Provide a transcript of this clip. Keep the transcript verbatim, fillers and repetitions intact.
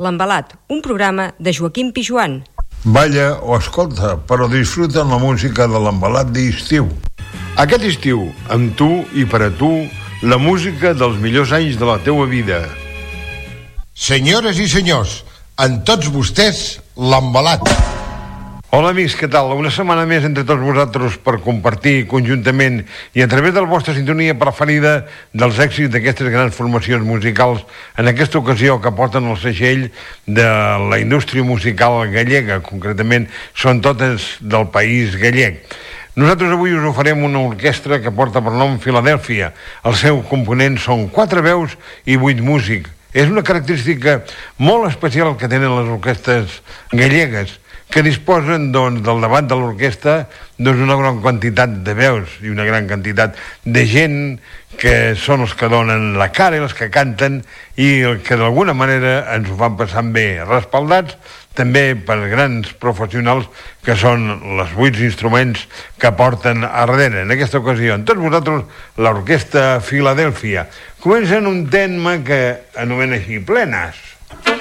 L'Envelat, un programa de Joaquim Pijuan. Balla o escolta, però disfruta la música de l'Envelat d'estiu. Aquest estiu, amb tu i per a tu, la música dels millors anys de la teua vida. Senyores i senyors, amb tots vostès, l'Envelat. Hola amics, què tal? Una setmana més entre tots vosaltres per compartir conjuntament i a través de la vostra sintonia preferida dels èxits d'aquestes grans formacions musicals, en aquesta ocasió que porten el segell de la indústria musical gallega, concretament són totes del país gallec. Nosaltres avui us oferem una orquestra que porta per nom Filadèlfia. El seu component són quatre veus i vuit músics. És una característica molt especial que tenen les orquestres gallegues, que disposen doncs, del davant de l'orquestra doncs, una gran quantitat de veus i una gran quantitat de gent que són els que donen la cara i els que canten i que d'alguna manera ens ho fan passar bé, respaldats també per grans professionals que són els vuit instruments que porten a darrere. En aquesta ocasió, amb tots vosaltres, l'orquestra Filadèlfia. Comencen un tema que anomena així, Plenes.